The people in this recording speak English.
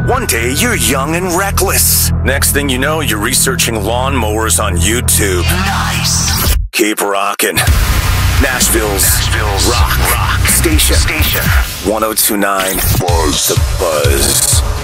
One day, you're young and reckless. Next thing you know, you're researching lawnmowers on YouTube. Nice. Keep rocking. Nashville's rock station. 1029 Buzz. The Buzz.